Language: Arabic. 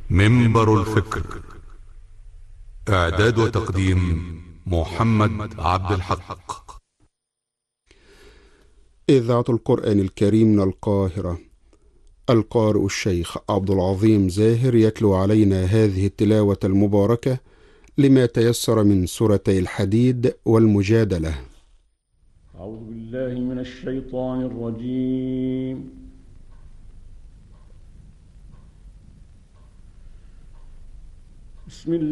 منبر الفكر. إعداد وتقديم محمد عبد الحق. إذاعة القرآن الكريم من القاهرة. القارئ الشيخ عبد العظيم زاهر يتلو علينا هذه التلاوة المباركة لما تيسر من سورتي الحديد والمجادلة. أعوذ بالله من الشيطان الرجيم. بسم الله